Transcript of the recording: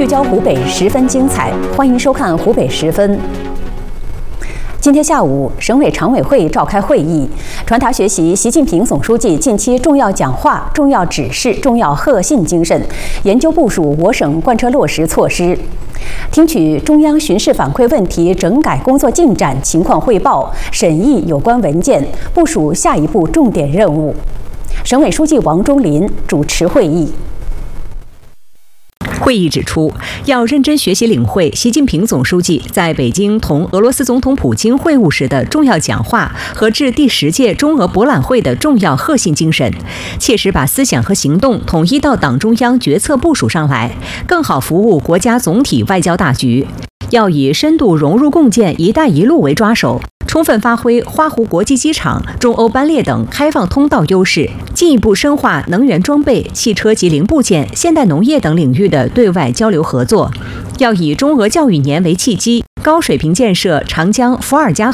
聚焦湖北十分精彩，欢迎收看湖北十分。今天下午，省委常委会召开会议，传达学习习近平总书记近期重要讲话、重要指示、重要贺信精神，研究部署我省贯彻落实措施，听取中央巡视反馈问题整改工作进展情况汇报，审议有关文件，部署下一步重点任务。省委书记王忠林主持会议。 会议指出，要认真学习领会习近平总书记在北京同俄罗斯总统普京会晤时的重要讲话和致第10届中俄博览会的重要贺信精神，切实把思想和行动统一到党中央决策部署上来，更好服务国家总体外交大局。要以深度融入共建“一带一路”为抓手，充分发挥花湖国际机场、中欧班列等开放通道优势，进一步深化能源装备、汽车及零部件、现代农业等领域的对外交流合作。要以中俄教育年为契机，高水平建设长江、伏尔加